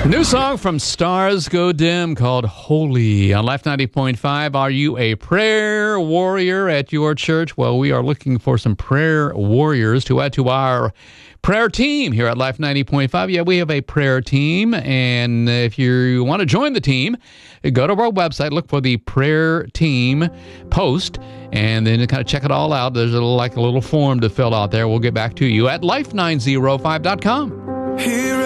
New song from Stars Go Dim called Holy on Life 90.5. Are you a prayer warrior at your church? Well, we are looking for some prayer warriors to add to our prayer team here at Life 90.5. Yeah, we have a prayer team, and if you want to join the team, go to our website, look for the prayer team post, and then kind of check it all out. There's a little form to fill out there. We'll get back to you at life905.com.